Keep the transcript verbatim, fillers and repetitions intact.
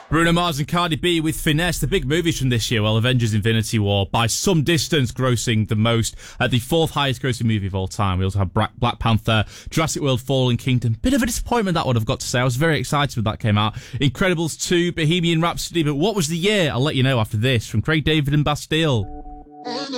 Bruno Mars and Cardi B with Finesse, the big movies from this year. Well, Avengers Infinity War, by some distance, grossing the most, uh, the fourth highest grossing movie of all time. We also have Black Panther, Jurassic World, Fallen Kingdom. Bit of a disappointment, that one, I've got to say. I was very excited when that came out. Incredibles two, Bohemian Rhapsody. But what was the year? I'll let you know after this from Craig David and Bastille.